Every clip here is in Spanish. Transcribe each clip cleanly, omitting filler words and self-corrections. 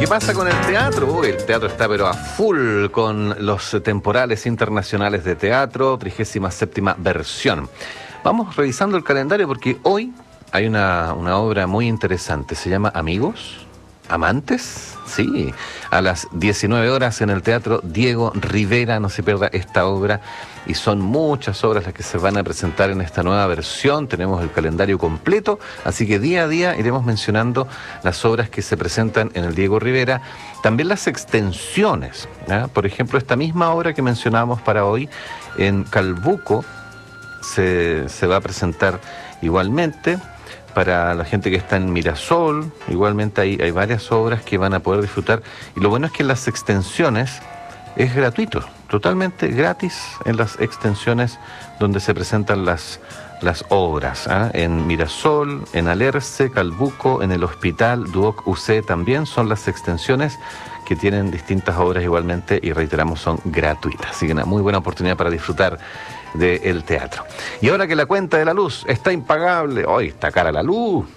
¿Qué pasa con el teatro? Uy, el teatro está pero a full con los temporales internacionales de teatro, 37ª versión. Vamos revisando el calendario porque hoy hay una obra muy interesante. Se llama Amigos, Amantes, sí, a las 19 horas en el Teatro Diego Rivera. No se pierda esta obra y son muchas obras las que se van a presentar en esta nueva versión. Tenemos el calendario completo, así que día a día iremos mencionando las obras que se presentan en el Diego Rivera. También las extensiones, ¿eh? Por ejemplo, esta misma obra que mencionamos para hoy en Calbuco se va a presentar igualmente. Para la gente que está en Mirasol, igualmente hay varias obras que van a poder disfrutar. Y lo bueno es que en las extensiones es gratuito, totalmente gratis en las extensiones donde se presentan las obras, ¿eh? En Mirasol, en Alerce, Calbuco, en el Hospital Duoc UC también son las extensiones que tienen distintas obras igualmente y reiteramos son gratuitas. Así que una muy buena oportunidad para disfrutar del teatro. Y ahora que la cuenta de la luz está impagable, hoy está cara la luz,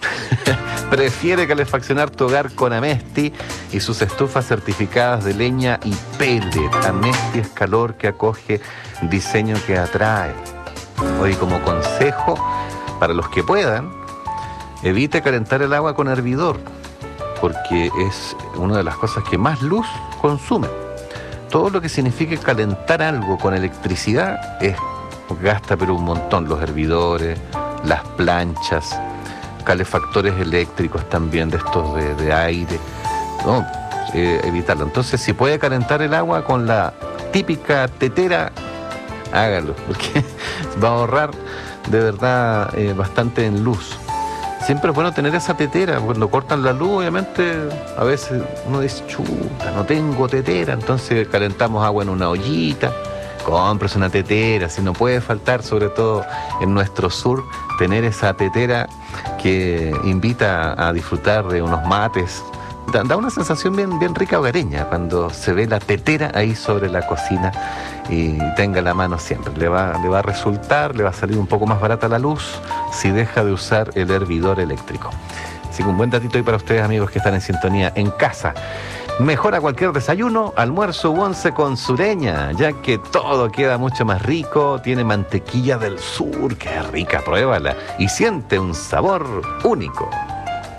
prefiere calefaccionar tu hogar con Amesti y sus estufas certificadas de leña y pellet. Amesti es calor que acoge, diseño que atrae. Hoy como consejo, para los que puedan, evite calentar el agua con hervidor, porque es una de las cosas que más luz consume. Todo lo que signifique calentar algo con electricidad gasta pero un montón, los hervidores, las planchas, calefactores eléctricos también de estos de aire, no, evitarlo. Entonces, si puede calentar el agua con la típica tetera, hágalo, porque va a ahorrar de verdad bastante en luz. Siempre es bueno tener esa tetera. Cuando cortan la luz, obviamente, a veces uno dice, chuta, no tengo tetera, entonces calentamos agua en una ollita. Cómprese una tetera, si no puede faltar, sobre todo en nuestro sur, tener esa tetera que invita a disfrutar de unos mates. Da una sensación bien rica hogareña cuando se ve la tetera ahí sobre la cocina y tenga la mano siempre. Le va a resultar, le va a salir un poco más barata la luz si deja de usar el hervidor eléctrico. Así que un buen datito ahí para ustedes, amigos que están en sintonía en casa. Mejora cualquier desayuno, almuerzo u once con Sureña, ya que todo queda mucho más rico. Tiene mantequilla del sur, que es rica, pruébala y siente un sabor único.